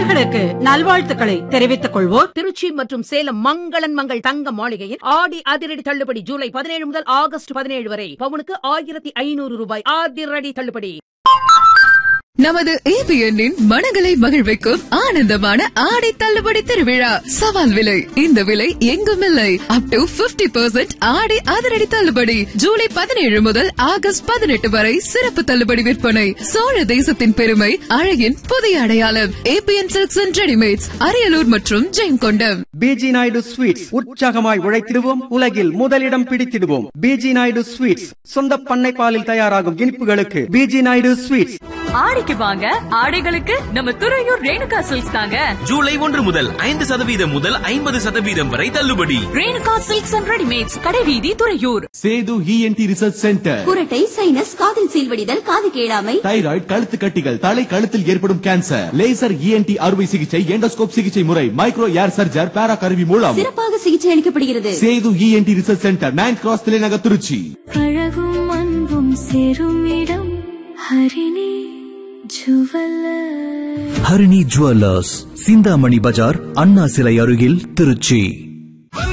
நேயர்களுக்கு நல்வாழ்த்துக்களை தெரிவித்துக் கொள்வோர் திருச்சி மற்றும் சேலம் மங்களன் மங்கள் தங்க மாளிகையில் ஆடி அதிரடி தள்ளுபடி ஜூலை 17 முதல் ஆகஸ்ட் 17 வரை பவுனுக்கு 1500 ரூபாய் அதிரடி தள்ளுபடி. நமது ஏபிஎன்னின் மனங்களை மகிழ்விக்கும் ஆனந்தமான ஆடை தள்ளுபடி திருவிழா. சவால் விலை, இந்த விலை எங்கும் இல்லை. அப் டு 50% ஆடை அதிரடி தள்ளுபடி ஜூலை 17 முதல் ஆகஸ்ட் 18 வரை சிறப்பு தள்ளுபடி விற்பனை. சோழ தேசத்தின் பெருமை, அழகின் புதிய அடையாளம். ABN silks and readymades, Ariyalur மற்றும் ஜெயங்கொண்டம். பிஜி நாயுடு ஸ்வீட்ஸ், உற்சாகமாய் உழைத்திடுவோம், உலகில் முதலிடம் பிடித்திடுவோம். பிஜி நாயுடு ஸ்வீட்ஸ், சொந்த பண்ணை பாலில் தயாராகும் இனிப்புகளுக்கு பிஜி நாயுடு ஸ்வீட்ஸ். ஆடிக்கு வாங்க, ஆடைகளுக்கு நம்ம துறையூர் ரேணுகா சில்க்ஸ் தாங்க. ஜூலை 1 முதல் 5% முதல் 50% வரை தள்ளுபடி. ரேணுகா சில்க்ஸ் அண்ட் ரெடிமேட்ஸ், கடைவீதி, Thuraiyur. Setu ENT research centre. குரட்டை, சைனஸ், காதில் சீல்வடிதல், காது கேளாமை, தைராய்டு, கழுத்து கட்டிகள், தலை கழுத்தில் ஏற்படும் கேன்சர், லேசர் இஎன்டி அறுவை சிகிச்சை, எண்டோஸ்கோப் சிகிச்சை முறை, மைக்ரோ ஏர் சர்ஜர், பேரா கருவி மூலம் சிறப்பாக சிகிச்சை அளிக்கப்படுகிறது. Setu ENT research centre, 9th cross, தலைநகர், திருச்சி. அழகும் அன்பும் சேரும் இடம் ஹரிணி ஜுவல்லர்ஸ். ஹரிணி ஜுவல்லர்ஸ், சிந்தாமணி பஜார், அண்ணா சிலை அருகில், திருச்சி.